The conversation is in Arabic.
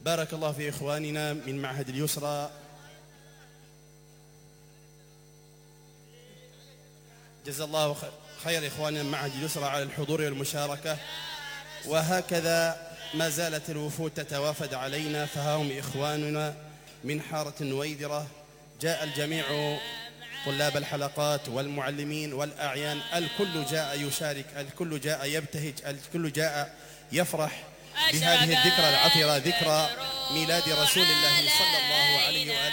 بارك الله في إخواننا من معهد اليسرى، جزا الله خير إخواننا من معهد اليسرى على الحضور والمشاركة. وهكذا ما زالت الوفود تتوافد علينا، فها هم إخواننا من حارة النويدرة. جاء الجميع، طلاب الحلقات والمعلمين والأعيان، الكل جاء يشارك، الكل جاء يبتهج، الكل جاء يفرح بهذه الذكرى العطرة، ذكرى ميلاد رسول الله صلى الله عليه وآله